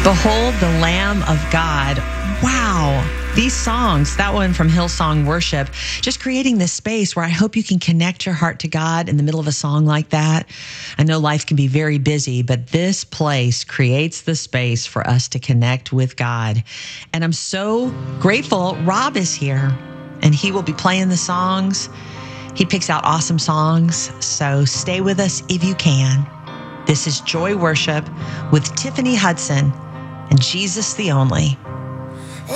Behold the Lamb of God. Wow. These songs, that one from Hillsong Worship, just creating this space where I hope you can connect your heart to God in the middle of a song like that. I know life can be very busy, but this place creates the space for us to connect with God. And I'm so grateful Rob is here and he will be playing the songs. He picks out awesome songs. So stay with us if you can. This is Joy Worship with Tiffany Hudson and Jesus the Only.